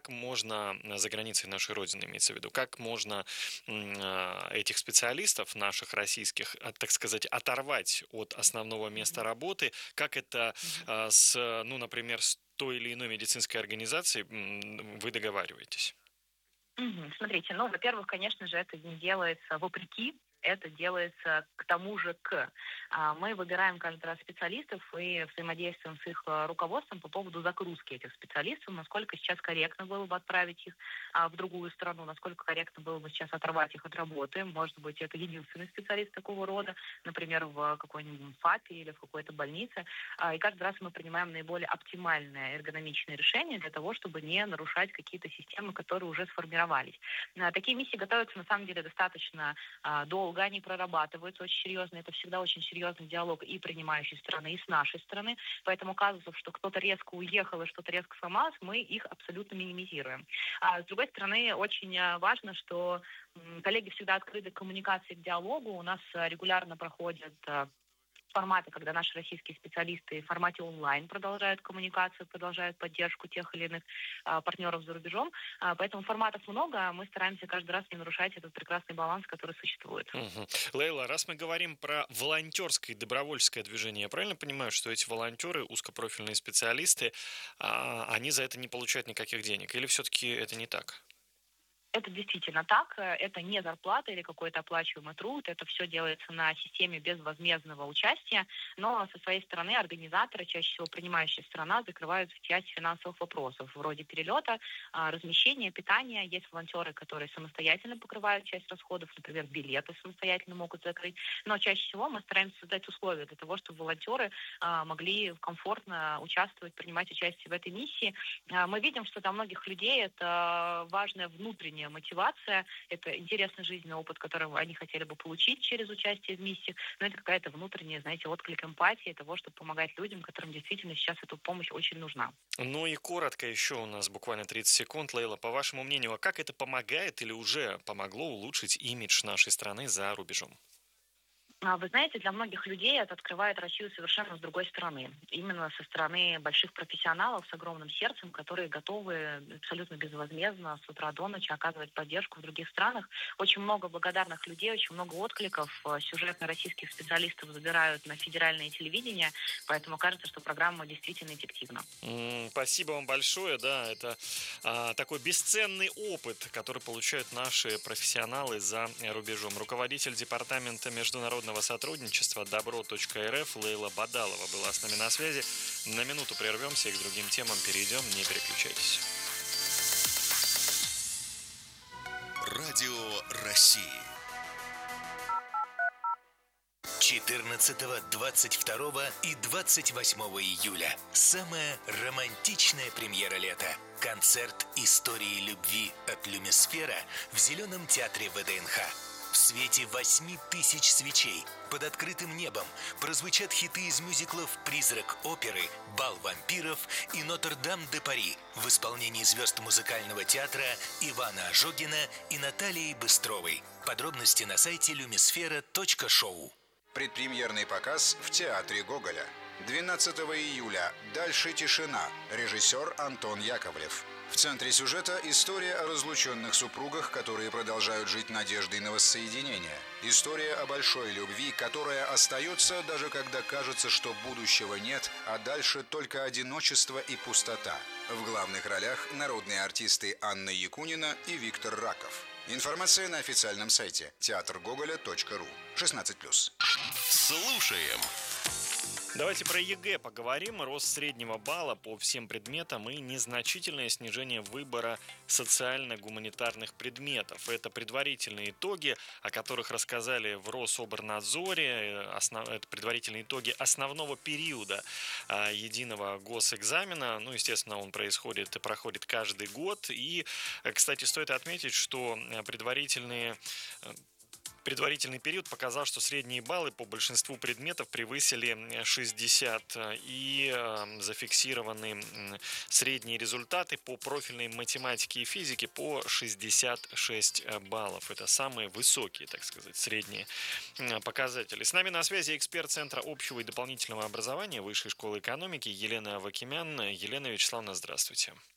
как можно за границей нашей Родины, имеется в виду, как можно этих специалистов наших российских, так сказать, оторвать от основного места Мгм. работы, как это Мгм. ну, например, с той или иной медицинской организацией вы договариваетесь? Смотрите, ну, во-первых, конечно же, это не делается вопреки, это делается к тому же к. Мы выбираем каждый раз специалистов и взаимодействуем с их руководством по поводу загрузки этих специалистов, насколько сейчас корректно было бы отправить их в другую страну, насколько корректно было бы сейчас оторвать их от работы. Может быть, это единственный специалист такого рода, например, в какой-нибудь ФАПе или в какой-то больнице. И каждый раз мы принимаем наиболее оптимальное эргономичное решение для того, чтобы не нарушать какие-то системы, которые уже сформировались. Такие миссии готовятся на самом деле достаточно долго, они прорабатываются очень серьезно. Это всегда очень серьезный диалог и принимающей стороны, и с нашей стороны. Поэтому казусов, что кто-то резко уехал и что-то резко сломалось, мы их абсолютно минимизируем. А с другой стороны, очень важно, что коллеги всегда открыты к коммуникации, к диалогу. У нас регулярно проходят форматы, когда наши российские специалисты в формате онлайн продолжают коммуникацию, продолжают поддержку тех или иных партнеров за рубежом. Поэтому форматов много, а мы стараемся каждый раз не нарушать этот прекрасный баланс, который существует. Мгм. Лейла, раз мы говорим про волонтерское и добровольческое движение, я правильно понимаю, что эти волонтеры, узкопрофильные специалисты, они за это не получают никаких денег? Или все-таки это не так? Это действительно так. Это не зарплата или какой-то оплачиваемый труд. Это все делается на системе безвозмездного участия. Но со своей стороны организаторы, чаще всего принимающая сторона, закрывают часть финансовых вопросов, вроде перелета, размещения, питания. Есть волонтеры, которые самостоятельно покрывают часть расходов, например, билеты самостоятельно могут закрыть. Но чаще всего мы стараемся создать условия для того, чтобы волонтеры могли комфортно участвовать, принимать участие в этой миссии. Мы видим, что для многих людей это важная внутренняя мотивация, это интересный жизненный опыт, который они хотели бы получить через участие в миссиях, но это какая-то внутренняя, знаете, отклик эмпатии того, чтобы помогать людям, которым действительно сейчас эта помощь очень нужна. Ну и коротко еще у нас буквально 30 секунд. Лейла, по вашему мнению, а как это помогает или уже помогло улучшить имидж нашей страны за рубежом? Вы знаете, для многих людей это открывает Россию совершенно с другой стороны. Именно со стороны больших профессионалов с огромным сердцем, которые готовы абсолютно безвозмездно с утра до ночи оказывать поддержку в других странах. Очень много благодарных людей, очень много откликов. Сюжетно российских специалистов забирают на федеральное телевидение, поэтому кажется, что программа действительно эффективна. Спасибо вам большое. Да, это такой бесценный опыт, который получают наши профессионалы за рубежом. Руководитель департамента международного сотрудничества Добро.рф Лейла Бадалова была с нами на связи. На минуту прервемся и к другим темам перейдем. Не переключайтесь. Радио России. 14, 22 и 28 июля. Самая романтичная премьера лета. Концерт истории любви от Люмисфера в Зеленом театре ВДНХ. В свете 8000 свечей под открытым небом прозвучат хиты из мюзиклов «Призрак оперы», «Бал вампиров» и «Нотр-Дам-де-Пари» в исполнении звезд музыкального театра Ивана Ожогина и Натальи Быстровой. Подробности на сайте lumisfera.show. Предпремьерный показ в театре Гоголя. 12 июля. «Дальше тишина». Режиссер Антон Яковлев. В центре сюжета история о разлученных супругах, которые продолжают жить надеждой на воссоединение. История о большой любви, которая остается, даже когда кажется, что будущего нет, а дальше только одиночество и пустота. В главных ролях народные артисты Анна Якунина и Виктор Раков. Информация на официальном сайте театргоголя.ру. 16+. Слушаем. Давайте про ЕГЭ поговорим. Рост среднего балла по всем предметам и незначительное снижение выбора социально-гуманитарных предметов. Это предварительные итоги, о которых рассказали в Рособорнадзоре. Это предварительные итоги основного периода единого госэкзамена. Ну, естественно, он проходит каждый год. И, кстати, стоит отметить, что Предварительный период показал, что средние баллы по большинству предметов превысили 60 и зафиксированы средние результаты по профильной математике и физике по 66 баллов. Это самые высокие, так сказать, средние показатели. С нами на связи эксперт Центра общего и дополнительного образования Высшей школы экономики Елена Авакимян. Елена Вячеславовна, здравствуйте.